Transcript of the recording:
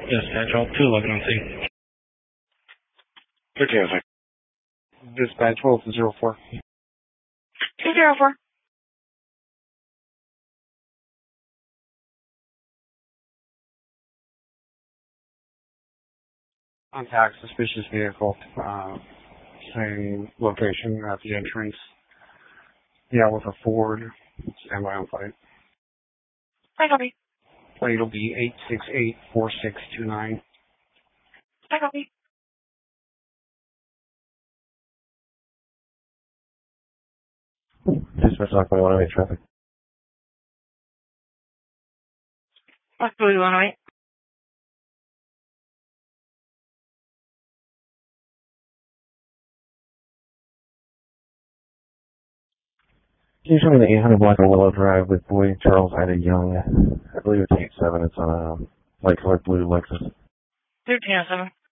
Dispatch, all 211 on scene. 1306. Dispatch, 1204. 204. Contact suspicious vehicle. Same location at the entrance. Yeah, with a Ford. Stand by on flight. I copy. Plate will be 8684629. I copy. Dispatch, Lock 108 traffic. Lock 108. Can you show me the 800 block of Willow Drive with boy Charles Ida Young? I believe it's 87. It's on a light colored blue Lexus. 1307.